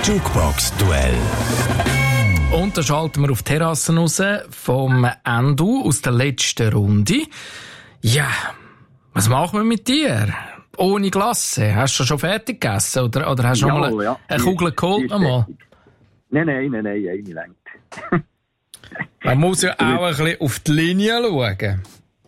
Jukebox-Duell. Und da schalten wir auf die Terrasse raus vom Endu aus der letzten Runde. Ja, was machen wir mit dir? Ohne Glasse. Hast du schon fertig gegessen? Oder hast du noch mal eine Kugel geholt? Nein, eine längt. Man muss ja auch ein bisschen auf die Linie schauen.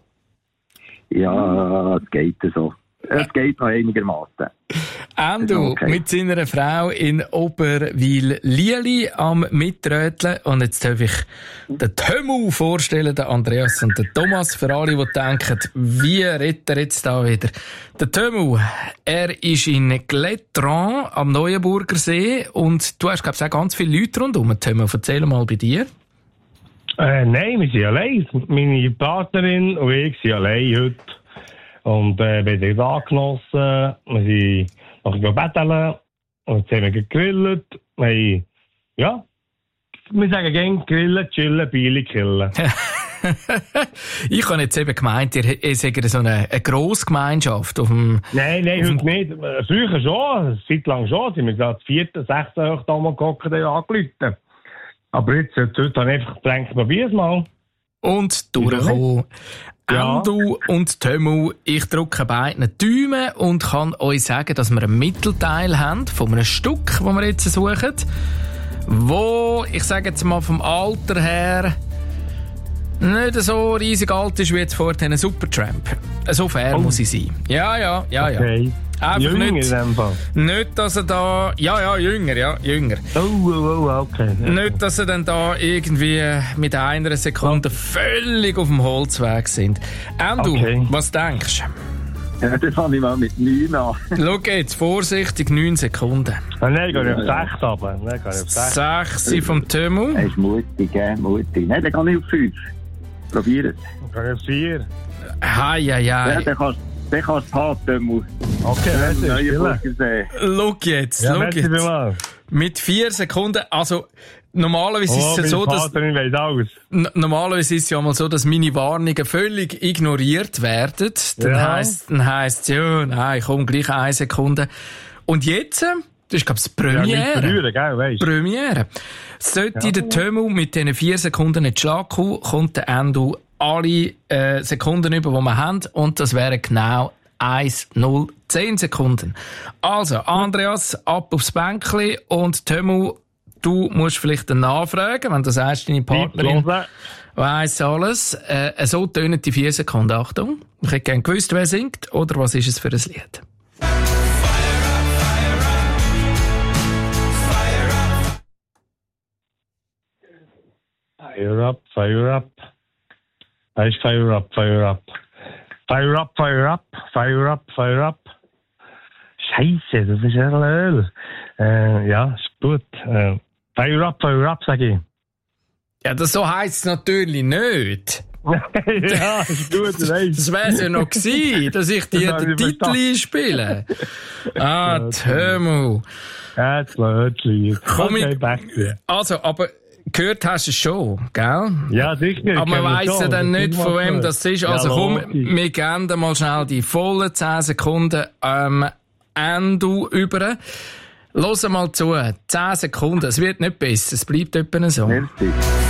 Ja, es geht so. Es geht noch einigermaßen. Endu mit seiner Frau in Oberwil-Lieli am Mitröteln. Und jetzt darf ich den Tömu vorstellen, den Andreas und den Thomas. Für alle, die denken, wie redet er jetzt da wieder? Der Tömu, er ist in Gletran am Neuenburger See. Und du hast, glaube ich, auch ganz viele Leute rundherum. Tömu, erzähl mal bei dir. Nein, wir sind allein. Meine Partnerin und ich sind allein heute. Und wir haben den Tag genossen. Wir sind nachher betteln. Und jetzt haben wir gegrillt. Wir sagen gerne grillen, chillen, Biele killen. Ich habe jetzt eben gemeint, ihr seid so eine Grossgemeinschaft auf dem... Nein, heute nicht. Früher schon, eine Zeit lang schon. Sind wir gerade 4., 6. Oktober gehockt und angerufen. Aber jetzt, heute habe ich einfach gedacht, probier's mal. Und durchkommen. Ja. Endu und Tömu, ich drücke beiden Daumen und kann euch sagen, dass wir einen Mittelteil haben von einem Stück, das wir jetzt suchen, wo, ich sage jetzt mal vom Alter her, nicht so riesig alt ist wie jetzt vorhin ein Supertramp. So fair muss ich sein. Ja. Okay. Einfach jünger nicht, in dem Fall. Nicht, dass er da... Ja, jünger. Okay. Nicht, dass er dann da irgendwie mit einer Sekunde völlig auf dem Holzweg sind. Endu, was denkst du? Ja, das fange ich mal mit 9 an. Schau jetzt, vorsichtig, 9 Sekunden. Nein, gehe ich auf 6 runter. 6 vom Tömu. Er ist mutig. Nein, dann kann ich auf 5. Probier es. Dann gehe ich auf 4. Ja, dann kannst du haben. Okay, Schau jetzt. Mit 4 Sekunden, also normalerweise ist es so, dass... Normalerweise ist es ja mal so, dass meine Warnungen völlig ignoriert werden. Dann heisst es, komm, gleich 1 Sekunde. Und jetzt... Das ist, glaube ich, Premiere. Sollte der Tömu mit diesen 4 Sekunden nicht Schlag kommen, kommt der Endu alle Sekunden über, die wir haben. Und das wären genau 10 Sekunden. Also, Andreas, ab aufs Bänkli. Und Tömu, du musst vielleicht nachfragen, wenn du sagst, deine Partnerin weiss alles. So tönen die 4 Sekunden. Achtung. Ich hätte gerne gewusst, wer singt oder was ist es für ein Lied. Fire up. Fire up. Scheiße, das ist ja Öl. Ja, ist gut. Fire up, sag ich. Ja, das so heisst es natürlich nicht. Ja, ist gut. Das wär's ja noch gewesen, dass ich dir den Titel einspiele. Tömu. Ja, das Lied. Also, aber... Gehört hast du es schon, gell? Ja, sicher. Aber man weiss ja dann nicht, von wem das ist. Also komm, wir geben mal schnell die vollen 10 Sekunden Endu über. Hören mal zu. 10 Sekunden. Es wird nicht besser. Es bleibt etwa so. Merci.